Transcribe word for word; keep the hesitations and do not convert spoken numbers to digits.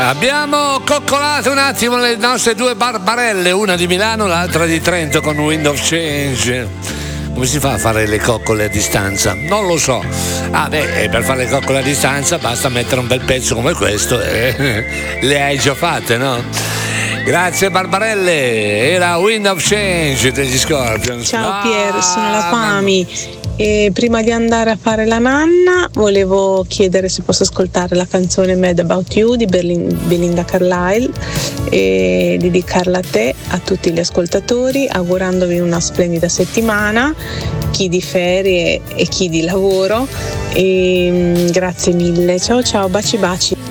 Abbiamo coccolato un attimo le nostre due barbarelle, una di Milano, l'altra di Trento con Wind of Change. Come si fa a fare le coccole a distanza? Non lo so. Ah beh, per fare le coccole a distanza basta mettere un bel pezzo come questo e le hai già fatte, no? Grazie Barbarelle, era Wind of Change degli Scorpions. Ciao Pier, sono la Pami. E prima di andare a fare la nanna volevo chiedere se posso ascoltare la canzone Mad About You di Berlin- Belinda Carlisle e dedicarla a te, a tutti gli ascoltatori, augurandovi una splendida settimana, chi di ferie e chi di lavoro, e grazie mille, ciao ciao, baci baci.